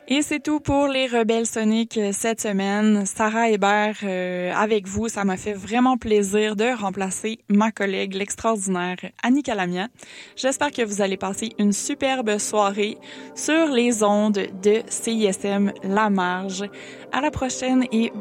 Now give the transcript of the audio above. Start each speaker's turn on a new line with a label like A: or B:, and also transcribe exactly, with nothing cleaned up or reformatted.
A: Et c'est tout pour les Rebelles Soniques cette semaine. Sarah Hébert euh, avec vous. Ça m'a fait vraiment plaisir de remplacer ma collègue, l'extraordinaire Annie Calamia. J'espère que vous allez passer une superbe soirée sur les ondes de C I S M La Marge. À la prochaine et